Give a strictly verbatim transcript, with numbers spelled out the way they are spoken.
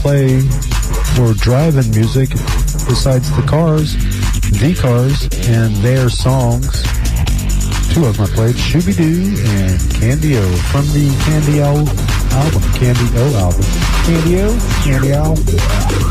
play for driving music besides the Cars, the Cars, and their songs. Two of them I played, Shooby-Doo and Candy-O from the Candy-O album, Candy-O album. Candy-O, Candy-O.